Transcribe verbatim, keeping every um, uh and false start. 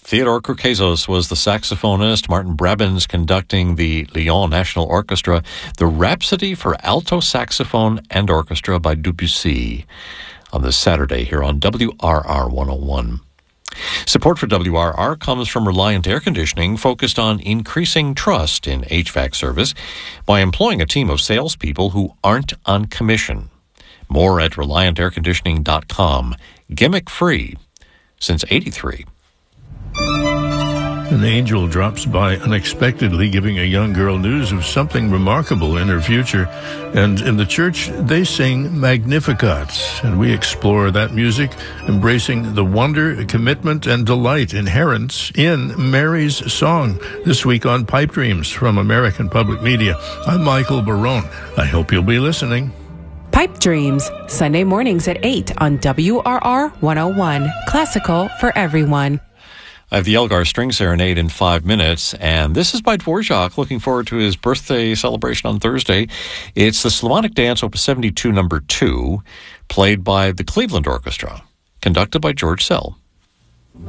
Theodore Koukezos was the saxophonist, Martin Brabins conducting the Lyon National Orchestra, the Rhapsody for Alto Saxophone and Orchestra by Debussy on this Saturday here on W R R one oh one. Support for W R R comes from Reliant Air Conditioning, focused on increasing trust in H V A C service by employing a team of salespeople who aren't on commission. More at reliant air conditioning dot com. Gimmick free since eighty-three. An angel drops by unexpectedly, giving a young girl news of something remarkable in her future. And in the church, they sing Magnificat, and we explore that music, embracing the wonder, commitment, and delight inherent in Mary's song. This week on Pipe Dreams from American Public Media, I'm Michael Barone. I hope you'll be listening. Pipe Dreams, Sunday mornings at eight on W R R one oh one. Classical for everyone. I have the Elgar String Serenade in five minutes, and this is by Dvorak. Looking forward to his birthday celebration on Thursday. It's the Slavonic Dance, Opus seventy-two, number two, played by the Cleveland Orchestra, conducted by George Szell.